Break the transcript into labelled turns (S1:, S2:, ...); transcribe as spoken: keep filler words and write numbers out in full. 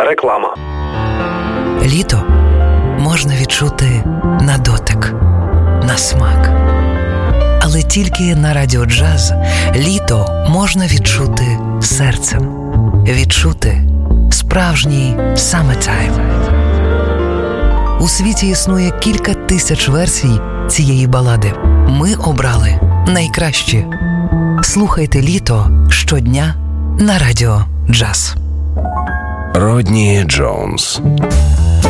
S1: Реклама.
S2: Літо можна відчути на дотик, на смак. Але тільки на Радіо Джаз літо можна відчути серцем. Відчути справжній summertime. У світі існує кілька тисяч версій цієї балади. Ми обрали найкращі. Слухайте літо щодня на Радіо Джаз.
S3: Родні Джонс.